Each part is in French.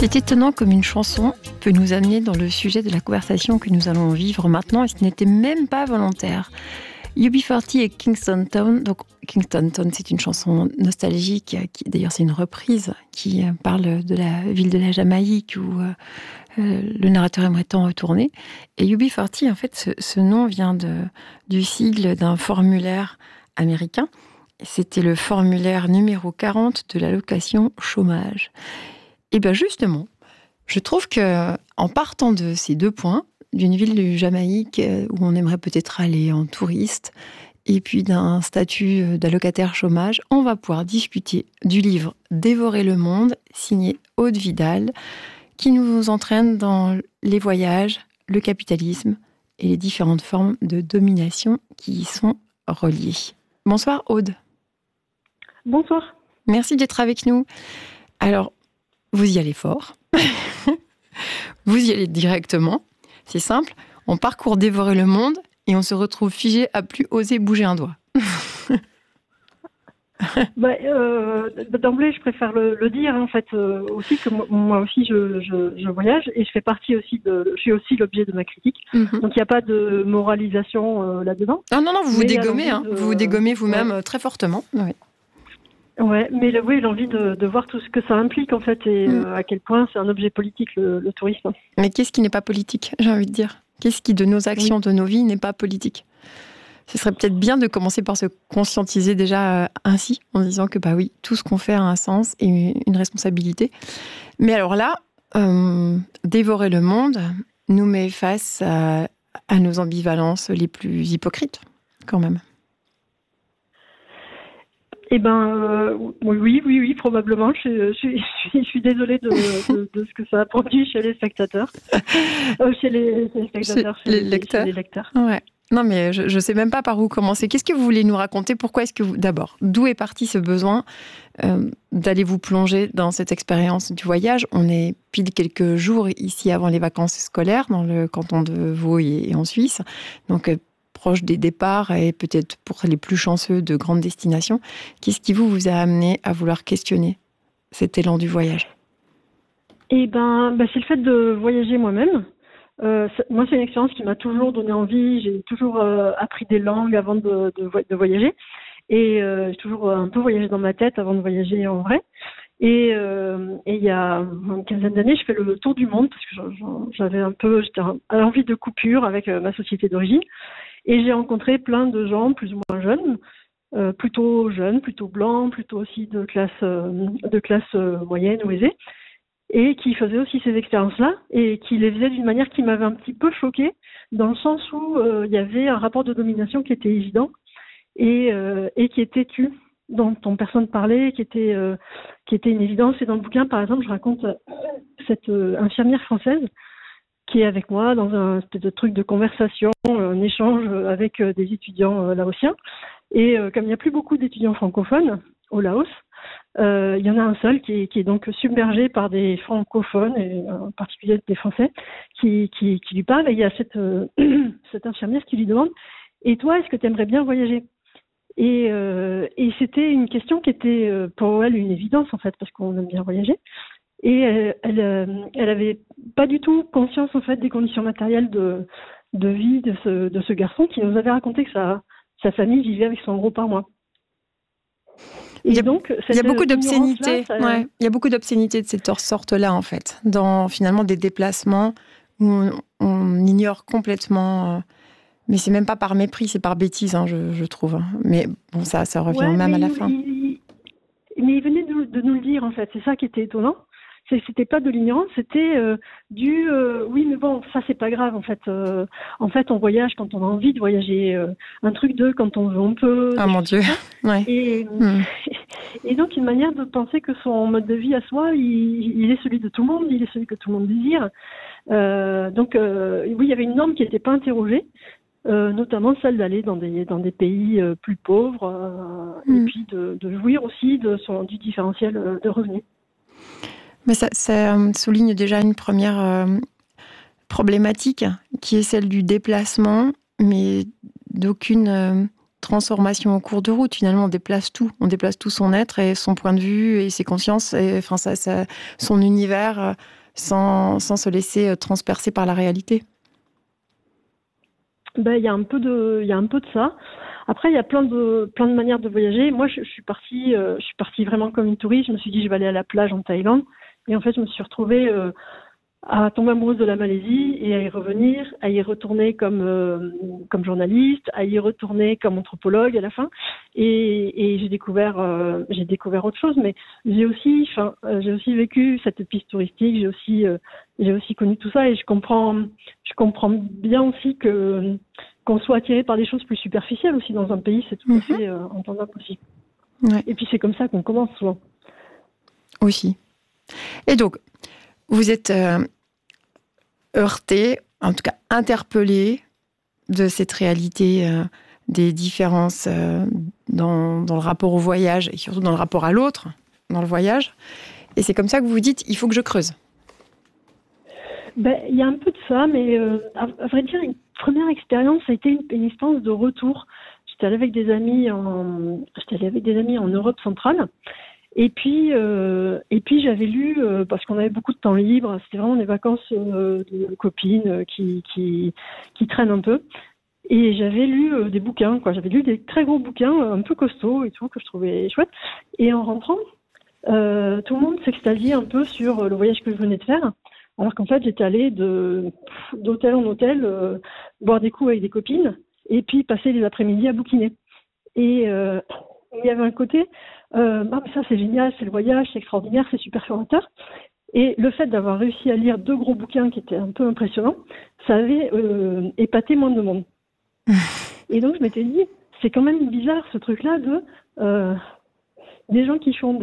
C'est étonnant comme une chanson peut nous amener dans le sujet de la conversation que nous allons vivre maintenant, et ce n'était même pas volontaire. UB40 et Kingston Town. Donc Kingston Town, c'est une chanson nostalgique, d'ailleurs c'est une reprise qui parle de la ville de la Jamaïque où le narrateur aimerait tant retourner. Et UB40, en fait, ce nom vient du sigle d'un formulaire américain. C'était le formulaire numéro 40 de l'allocation chômage. Et bien justement, je trouve qu'en partant de ces 2 points, d'une ville du Jamaïque où on aimerait peut-être aller en touriste, et puis d'un statut d'allocataire chômage, on va pouvoir discuter du livre « Dévorer le monde », signé Aude Vidal, qui nous entraîne dans les voyages, le capitalisme et les différentes formes de domination qui y sont reliées. Bonsoir Aude. Bonsoir. Merci d'être avec nous. Alors, vous y allez fort. Vous y allez directement. C'est simple. On parcourt Dévorer le monde et on se retrouve figé à plus oser bouger un doigt. D'emblée, je préfère le dire en fait aussi que moi aussi je voyage et je fais partie aussi je suis aussi l'objet de ma critique. Mm-hmm. Donc il n'y a pas de moralisation là-dedans. Non, vous vous dégommez, vous vous dégommez vous-même très fortement. Oui. Ouais, mais l'envie de voir tout ce que ça implique en fait et à quel point c'est un objet politique le tourisme. Mais qu'est-ce qui n'est pas politique, j'ai envie de dire? Qu'est-ce qui de nos actions, de nos vies n'est pas politique? Ce serait peut-être bien de commencer par se conscientiser déjà ainsi, en disant que bah oui, tout ce qu'on fait a un sens et une responsabilité. Mais alors là, Dévorer le monde nous met face à nos ambivalences les plus hypocrites, quand même. Eh ben, oui, probablement. Je suis désolée de ce que ça a produit chez les spectateurs. Chez les spectateurs, chez les lecteurs. Ouais. Non, mais je ne sais même pas par où commencer. Qu'est-ce que vous voulez nous raconter? Pourquoi est-ce que d'abord, d'où est parti ce besoin d'aller vous plonger dans cette expérience du voyage? On est pile quelques jours ici avant les vacances scolaires dans le canton de Vaud et en Suisse. Donc, proche des départs et peut-être pour les plus chanceux de grandes destinations. Qu'est-ce qui vous a amené à vouloir questionner cet élan du voyage? Eh ben, c'est le fait de voyager moi-même. Moi, c'est une expérience qui m'a toujours donné envie. J'ai toujours appris des langues avant de voyager. Et j'ai toujours un peu voyagé dans ma tête avant de voyager en vrai. Et il y a une quinzaine d'années, je fais le tour du monde parce que j'étais à l'envie de coupure avec ma société d'origine. Et j'ai rencontré plein de gens plus ou moins jeunes, plutôt blancs, plutôt aussi de classe moyenne ou aisée, et qui faisaient aussi ces expériences-là, et qui les faisaient d'une manière qui m'avait un petit peu choquée, dans le sens où il y avait un rapport de domination qui était évident et qui était tu, dont personne parlait, qui était une évidence. Et dans le bouquin, par exemple, je raconte cette infirmière française qui est avec moi dans un espèce de truc de conversation, un échange avec des étudiants laotiens. Et comme il n'y a plus beaucoup d'étudiants francophones au Laos, il y en a un seul qui est donc submergé par des francophones, et en particulier des Français, qui lui parlent. Et il y a cette infirmière qui lui demande « Et toi, est-ce que tu aimerais bien voyager ?» Et c'était une question qui était pour elle une évidence, en fait, parce qu'on aime bien voyager. Et elle avait pas du tout conscience en fait des conditions matérielles de vie de ce garçon qui nous avait raconté que sa famille vivait avec 100 € par mois. Il y a beaucoup d'obscénité. Il y a beaucoup d'obscénité de cette sorte-là en fait, dans finalement des déplacements où on ignore complètement. Mais c'est même pas par mépris, c'est par bêtise, je trouve. Mais bon, ça revient même à la fin. Mais il venait de nous le dire en fait. C'est ça qui était étonnant. C'était pas de l'ignorance, c'était oui, mais bon, ça c'est pas grave en fait. En fait, on voyage quand on a envie de voyager. Un truc quand on veut, on peut. Ah mon Dieu. Ouais. Et donc une manière de penser que son mode de vie à soi, il est celui de tout le monde, il est celui que tout le monde désire. Oui, il y avait une norme qui n'était pas interrogée. Notamment celle d'aller dans des pays plus pauvres et puis de jouir aussi du différentiel de revenus. Mais ça souligne déjà une première problématique qui est celle du déplacement, mais d'aucune transformation au cours de route. Finalement, on déplace tout son être et son point de vue et ses consciences, et enfin son univers, sans se laisser transpercer par la réalité. Il y a un peu de ça. Après, il y a plein de manières de voyager. Moi, je suis partie vraiment comme une touriste. Je me suis dit, je vais aller à la plage en Thaïlande. Et en fait, je me suis retrouvée à tomber amoureuse de la Malaisie et à y revenir, à y retourner comme journaliste, à y retourner comme anthropologue à la fin. Et j'ai découvert autre chose. Mais j'ai aussi vécu cette piste touristique. J'ai aussi connu tout ça, et je comprends bien aussi qu'on soit attiré par des choses plus superficielles aussi dans un pays. C'est tout à fait entendable aussi. Ouais. Et puis c'est comme ça qu'on commence souvent. Aussi. Et donc, vous êtes heurté, en tout cas interpellé de cette réalité des différences dans le rapport au voyage et surtout dans le rapport à l'autre, dans le voyage. Et c'est comme ça que vous vous dites, il faut que je creuse. Il y a un peu de ça, mais à vrai dire, une première expérience, ça a été une expérience de retour. J'étais allée avec des amis en Europe centrale. Et puis j'avais lu, parce qu'on avait beaucoup de temps libre, c'était vraiment des vacances de copines qui traînent un peu. Et j'avais lu des bouquins, quoi. J'avais lu des très gros bouquins, un peu costauds et tout, que je trouvais chouette. Et en rentrant, tout le monde s'extasiait un peu sur le voyage que je venais de faire. Alors qu'en fait, j'étais allée d'hôtel en hôtel, boire des coups avec des copines, et puis passer les après-midi à bouquiner. Et il y avait un côté, mais ça c'est génial, c'est le voyage, c'est extraordinaire, c'est super formateur. Et le fait d'avoir réussi à lire 2 gros bouquins qui étaient un peu impressionnants, ça avait épaté moins de monde. Et donc je m'étais dit, c'est quand même bizarre ce truc-là des gens qui font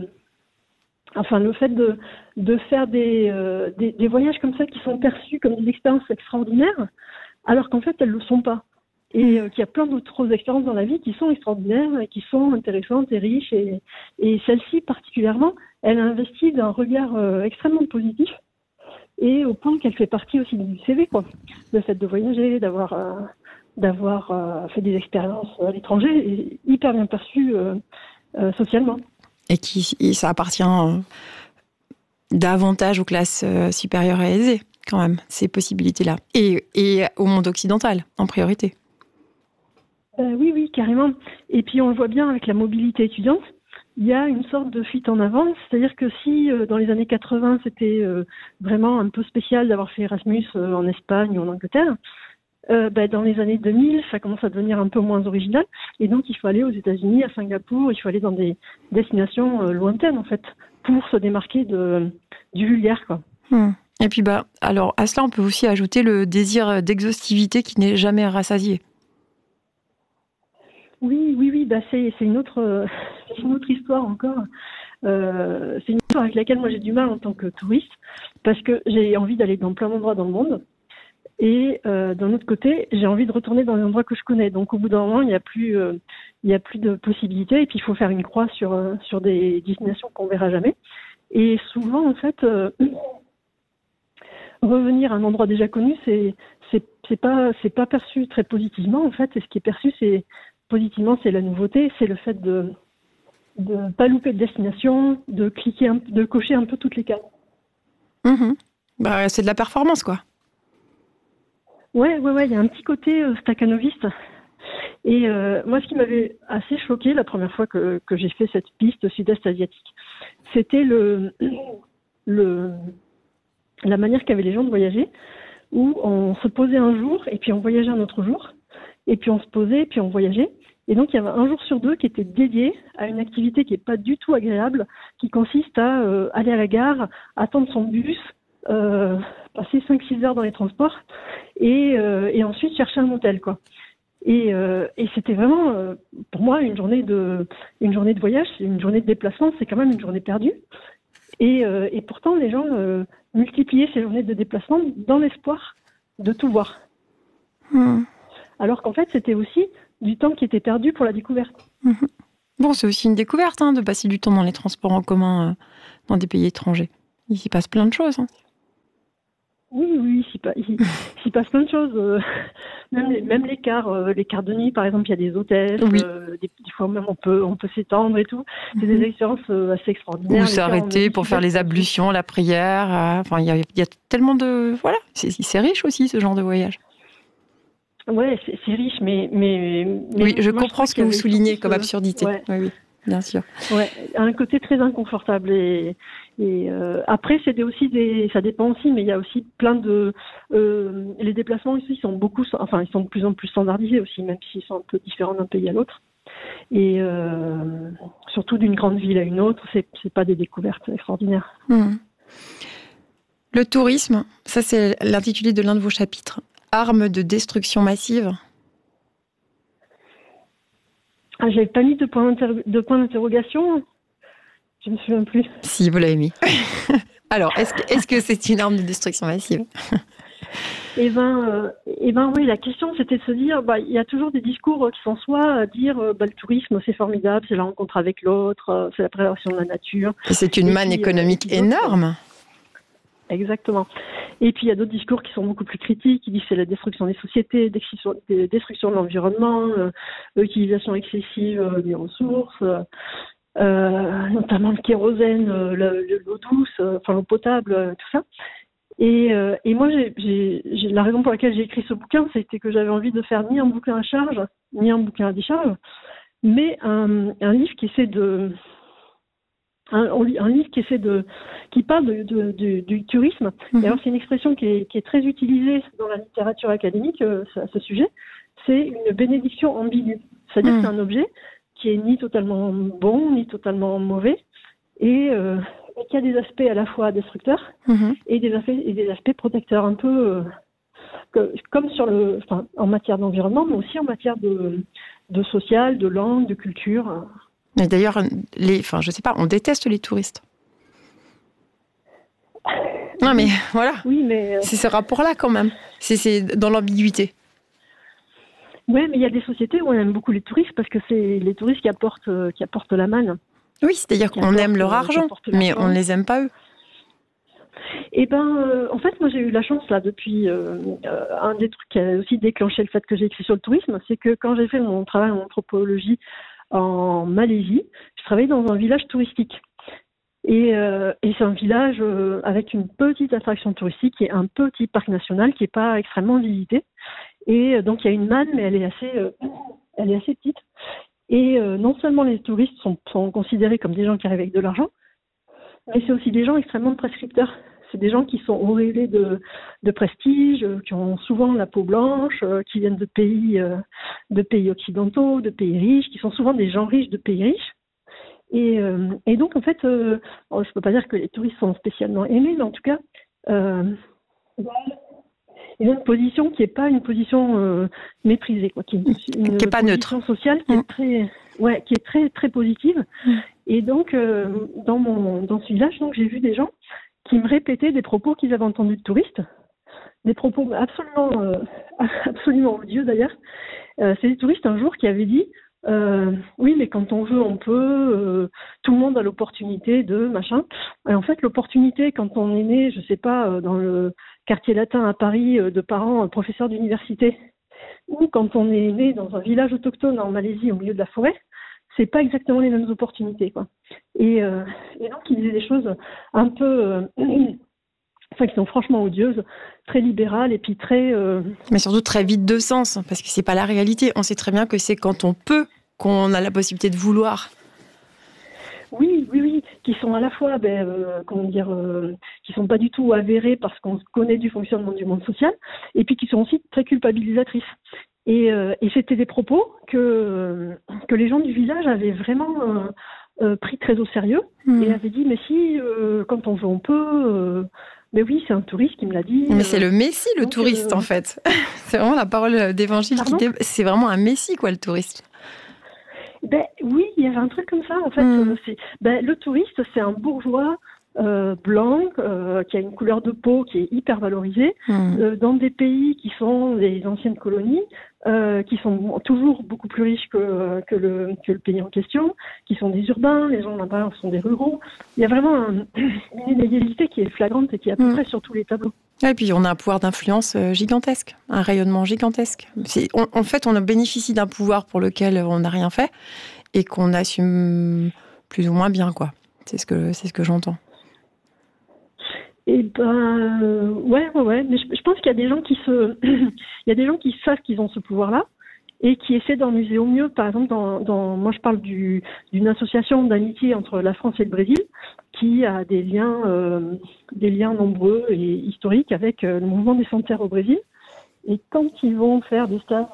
le fait de faire des voyages comme ça qui sont perçus comme des expériences extraordinaires, alors qu'en fait elles le sont pas. Et qu'il y a plein d'autres expériences dans la vie qui sont extraordinaires, et qui sont intéressantes et riches. Et celle-ci particulièrement, elle a investi d'un regard extrêmement positif, et au point qu'elle fait partie aussi du CV, quoi. Le fait de voyager, d'avoir fait des expériences à l'étranger est hyper bien perçu socialement. Et ça appartient davantage aux classes supérieures et aisées, quand même, ces possibilités-là. Et au monde occidental, en priorité. Oui, carrément. Et puis on le voit bien avec la mobilité étudiante, il y a une sorte de fuite en avant. C'est-à-dire que si dans les années 80 c'était vraiment un peu spécial d'avoir fait Erasmus en Espagne ou en Angleterre, dans les années 2000 ça commence à devenir un peu moins original, et donc il faut aller aux États-Unis, à Singapour, il faut aller dans des destinations lointaines en fait pour se démarquer du vulgaire, quoi. Et puis alors à cela on peut aussi ajouter le désir d'exhaustivité qui n'est jamais rassasié. Oui, c'est une autre histoire encore. C'est une histoire avec laquelle moi j'ai du mal en tant que touriste, parce que j'ai envie d'aller dans plein d'endroits dans le monde, et d'un autre côté, j'ai envie de retourner dans les endroits que je connais. Donc au bout d'un moment, il n'y a plus de possibilités, et puis il faut faire une croix sur des destinations qu'on verra jamais. Et souvent, en fait, revenir à un endroit déjà connu, c'est pas perçu très positivement en fait. Et ce qui est perçu, positivement, c'est la nouveauté, c'est le fait de pas louper de destination, de cocher un peu toutes les cases. C'est de la performance, quoi. Ouais, il y a un petit côté stakhanoviste. Et moi, ce qui m'avait assez choqué la première fois que j'ai fait cette piste sud-est asiatique, c'était la manière qu'avaient les gens de voyager, où on se posait un jour et puis on voyageait un autre jour. Et puis on se posait, et puis on voyageait. Et donc il y avait un jour sur 2 qui était dédié à une activité qui n'est pas du tout agréable, qui consiste à aller à la gare, attendre son bus, passer 5-6 heures dans les transports, et ensuite chercher un hôtel, quoi. Et c'était vraiment, pour moi, une journée de voyage, une journée de déplacement, c'est quand même une journée perdue. Et pourtant, les gens multipliaient ces journées de déplacement dans l'espoir de tout voir. Alors qu'en fait, c'était aussi du temps qui était perdu pour la découverte. Bon, c'est aussi une découverte de passer du temps dans les transports en commun dans des pays étrangers. Il s'y passe plein de choses. oui, il s'y passe plein de choses. Même les quarts de nuit, par exemple, il y a des hôtesses. Oui. Des fois même on peut s'étendre et tout. C'est des expériences assez extraordinaires. Ou s'arrêter pour faire les ablutions, la prière. Enfin, il y a tellement de... Voilà, c'est riche aussi, ce genre de voyage. Ouais, c'est riche, mais oui, je comprends ce que vous soulignez comme absurdité. Ouais. Oui, bien sûr. Ouais, un côté très inconfortable et après ça dépend aussi, mais il y a aussi plein de les déplacements aussi ils sont de plus en plus standardisés aussi, même s'ils sont un peu différents d'un pays à l'autre et surtout d'une grande ville à une autre, c'est pas des découvertes extraordinaires. Le tourisme, ça c'est l'intitulé de l'un de vos chapitres. Arme de destruction massive. Ah, j'avais pas mis de point d'interrogation. Je me souviens plus. Si, vous l'avez mis. Alors, est-ce que c'est une arme de destruction massive? Eh ben, oui, la question c'était de se dire, il y a toujours des discours qui sont soit à dire, le tourisme c'est formidable, c'est la rencontre avec l'autre, c'est la préservation de la nature. Et c'est une manne économique énorme. Exactement. Et puis il y a d'autres discours qui sont beaucoup plus critiques, qui disent que c'est la destruction des sociétés, destruction de l'environnement, utilisation excessive des ressources, notamment le kérosène, l'eau douce, l'eau potable, tout ça. Et moi, j'ai la raison pour laquelle j'ai écrit ce bouquin, c'était que j'avais envie de faire ni un bouquin à charge, ni un bouquin à décharge, mais un livre qui essaie de... Un livre qui parle du tourisme. Et alors c'est une expression qui est très utilisée dans la littérature académique à ce sujet. C'est une bénédiction ambiguë. C'est-à-dire que c'est un objet qui est ni totalement bon ni totalement mauvais et qui a des aspects à la fois destructeurs et des aspects protecteurs, un peu comme en matière d'environnement, mais aussi en matière de social, de langue, de culture. Et d'ailleurs, je sais pas, on déteste les touristes. Non, mais voilà. Oui, mais c'est ce rapport-là quand même. C'est dans l'ambiguïté. Oui, mais il y a des sociétés où on aime beaucoup les touristes parce que c'est les touristes qui apportent la manne. Oui, c'est-à-dire qu'on aime leur argent, mais on ne les aime pas eux. Eh ben, en fait, moi j'ai eu la chance là depuis un des trucs qui a aussi déclenché le fait que j'ai écrit sur le tourisme, c'est que quand j'ai fait mon travail en anthropologie en Malaisie, je travaillais dans un village touristique. Et c'est un village avec une petite attraction touristique et un petit parc national qui n'est pas extrêmement visité. Et donc il y a une manne, mais elle est assez petite. Et non seulement les touristes sont considérés comme des gens qui arrivent avec de l'argent, mais c'est aussi des gens extrêmement prescripteurs. C'est des gens qui sont auréolés de prestige, qui ont souvent la peau blanche, qui viennent de pays occidentaux, de pays riches, qui sont souvent des gens riches de pays riches. Et donc, en fait, je ne peux pas dire que les touristes sont spécialement aimés, mais en tout cas, ils ont une position qui n'est pas une position méprisée, quoi, qui est pas neutre, sociale, qui est très très positive. Et donc, dans ce village, donc j'ai vu des gens qui me répétaient des propos qu'ils avaient entendus de touristes, des propos absolument odieux d'ailleurs. C'est des touristes un jour qui avaient dit oui, mais quand on veut, on peut. Tout le monde a l'opportunité de machin. Et en fait, l'opportunité, quand on est né, je sais pas, dans le quartier latin à Paris, de parents professeurs d'université, ou quand on est né dans un village autochtone en Malaisie, au milieu de la forêt, c'est pas exactement les mêmes opportunités, quoi. Et donc, ils disaient des choses un peu, qui sont franchement odieuses, très libérales et puis très. Mais surtout très vides de sens, parce que c'est pas la réalité. On sait très bien que c'est quand on peut qu'on a la possibilité de vouloir. Oui, qui sont à la fois, qui sont pas du tout avérés parce qu'on connaît du fonctionnement du monde social, et puis qui sont aussi très culpabilisatrices. Et c'était des propos que les gens du village avaient vraiment pris très au sérieux et avaient dit mais si quand on veut on peut. Mais oui, c'est un touriste qui me l'a dit. Mais c'est le Messie, le touriste, en fait. C'est vraiment la parole d'évangile c'est vraiment un Messie, quoi, le touriste. Oui, il y avait un truc comme ça, en fait. Le touriste, c'est un bourgeois blanc, qui a une couleur de peau qui est hyper valorisée, dans des pays qui sont des anciennes colonies, qui sont toujours beaucoup plus riches que le pays en question, qui sont des urbains, les gens là-bas sont des ruraux. Il y a vraiment une inégalité qui est flagrante et qui est à peu près sur tous les tableaux. Et puis on a un pouvoir d'influence gigantesque, un rayonnement gigantesque. En fait, on bénéficie d'un pouvoir pour lequel on n'a rien fait et qu'on assume plus ou moins bien, quoi. C'est ce que j'entends. Et ouais. Mais je pense qu'il y a des gens il y a des gens qui savent qu'ils ont ce pouvoir-là et qui essaient d'en user au mieux. Par exemple, moi je parle d'une association d'amitié entre la France et le Brésil qui a des liens nombreux et historiques avec le mouvement des Sans-Terre au Brésil. Et quand ils vont faire des stages,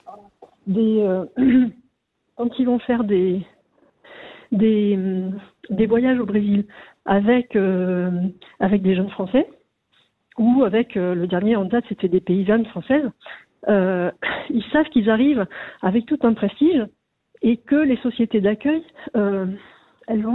quand ils vont faire des voyages au Brésil avec des jeunes Français, ou avec le dernier en date, c'était des paysannes françaises, ils savent qu'ils arrivent avec tout un prestige et que les sociétés d'accueil, ils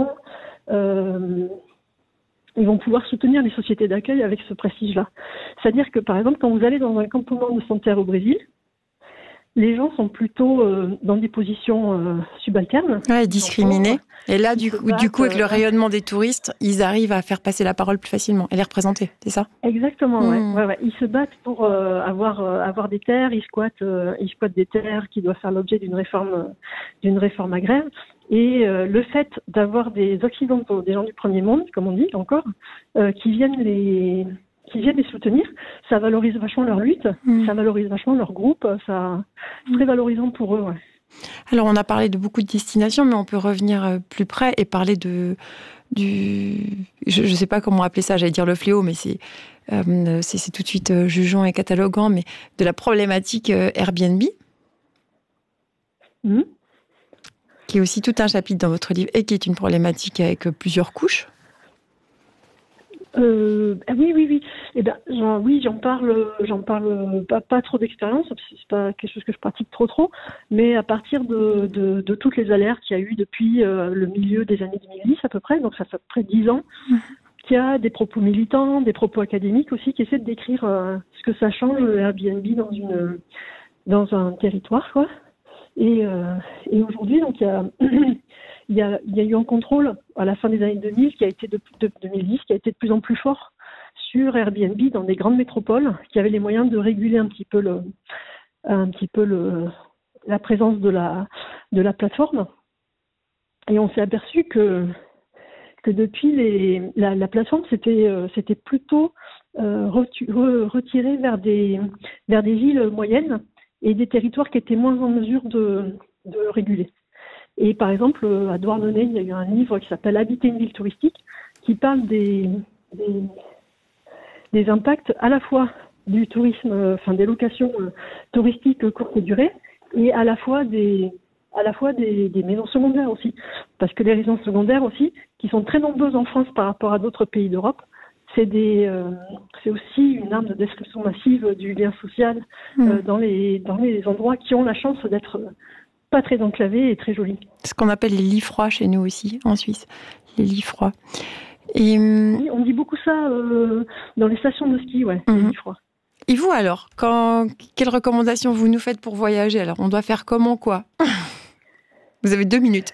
vont pouvoir soutenir les sociétés d'accueil avec ce prestige-là. C'est-à-dire que, par exemple, quand vous allez dans un campement de Sans-Terre au Brésil, les gens sont plutôt dans des positions subalternes. Ouais, discriminés. Et là, du coup, avec le rayonnement des touristes, ils arrivent à faire passer la parole plus facilement et les représenter, c'est ça ? Exactement, ouais. Ils se battent pour avoir des terres, ils squattent des terres qui doivent faire l'objet d'une réforme agraire. Et le fait d'avoir des Occidentaux, des gens du premier monde, comme on dit encore, qui viennent les soutenir, ça valorise vachement leur lutte, ça valorise vachement leur groupe, c'est très valorisant pour eux. Ouais. Alors, on a parlé de beaucoup de destinations, mais on peut revenir plus près et parler je ne sais pas comment appeler ça, j'allais dire le fléau, mais c'est tout de suite jugeant et cataloguant, mais de la problématique Airbnb, qui est aussi tout un chapitre dans votre livre et qui est une problématique avec plusieurs couches. Oui. J'en parle pas trop d'expérience, c'est pas quelque chose que je pratique trop, mais à partir de toutes les alertes qu'il y a eu depuis le milieu des années 2010 à peu près, donc ça fait à peu près 10 ans, qu'il y a des propos militants, des propos académiques aussi qui essaient de décrire ce que ça change Airbnb dans un territoire, quoi. Et aujourd'hui, donc il y a eu un contrôle à la fin des années 2000 qui a été de 2010, qui a été de plus en plus fort sur Airbnb dans des grandes métropoles qui avaient les moyens de réguler un petit peu la présence de la plateforme. Et on s'est aperçu que depuis la plateforme c'était plutôt retiré vers des villes moyennes et des territoires qui étaient moins en mesure de réguler. Et par exemple, à Douarnenez, il y a eu un livre qui s'appelle « Habiter une ville touristique » qui parle des impacts à la fois du tourisme, des locations touristiques courte durée, et à la fois des maisons secondaires aussi. Parce que les résidences secondaires aussi, qui sont très nombreuses en France par rapport à d'autres pays d'Europe, c'est aussi une arme de destruction massive du lien social dans les endroits qui ont la chance d'être pas très enclavés et très jolis. Ce qu'on appelle les lits froids chez nous aussi, en Suisse. Les lits froids. Et oui, on dit beaucoup ça dans les stations de ski, les lits froids. Et vous alors, quelles recommandations vous nous faites pour voyager ? Alors, on doit faire comment, quoi ? Vous avez 2 minutes.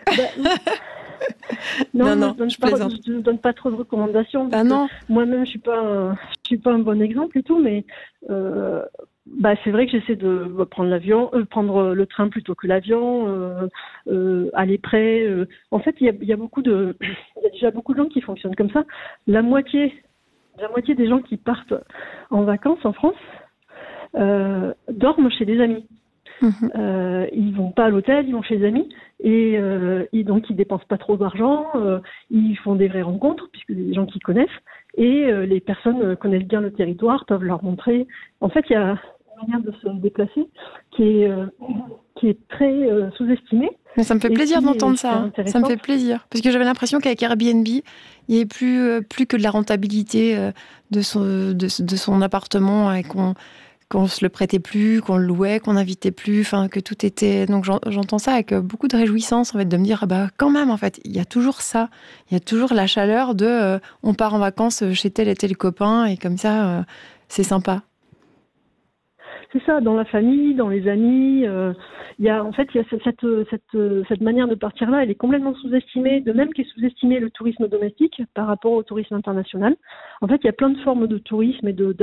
Non, je ne donne pas trop de recommandations. Non. Moi-même, je suis pas un bon exemple et tout, mais c'est vrai que j'essaie de prendre le train plutôt que l'avion, aller près. En fait, il y a déjà beaucoup de gens qui fonctionnent comme ça. La moitié des gens qui partent en vacances en France dorment chez des amis. Ils vont pas à l'hôtel, ils vont chez des amis et donc ils dépensent pas trop d'argent, ils font des vraies rencontres puisque des gens qui connaissent et les personnes connaissent bien le territoire, peuvent leur montrer. En fait, il y a une manière de se déplacer qui est très sous-estimée. Mais ça me fait plaisir d'entendre ça. Ça me fait plaisir parce que j'avais l'impression qu'avec Airbnb, il n'y avait plus que de la rentabilité de son appartement et qu'on se le prêtait plus, qu'on le louait, qu'on n'invitait plus, enfin que tout était. Donc j'entends ça avec beaucoup de réjouissance en fait, de me dire quand même en fait, il y a toujours ça, il y a toujours la chaleur de on part en vacances chez tel et tel copain et comme ça c'est sympa. C'est ça, dans la famille, dans les amis. Il y a cette manière de partir là, elle est complètement sous-estimée, de même qu'est sous-estimé le tourisme domestique par rapport au tourisme international. En fait, il y a plein de formes de tourisme et